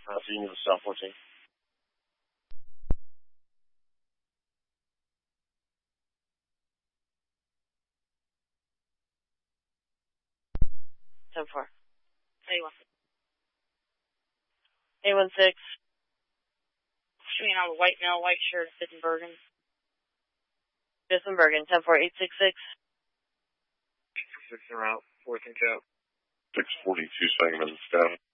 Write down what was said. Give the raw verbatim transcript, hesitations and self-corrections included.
Uh, so you need to stop fourteen. ten four. eight one. eight one six. Shooting on a white male, white shirt, Bittenbergen. Bittenbergen, ten four, eight six six. six en route, fourteen cap. six forty-two segments down.